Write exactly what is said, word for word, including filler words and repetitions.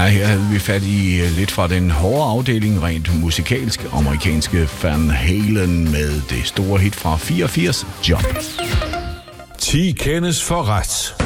Ja, her havde vi fat i lidt fra den hårde afdeling, rent musikalske amerikanske Van Halen med det store hit fra fireogfirs, Jump. ti kendes for ret.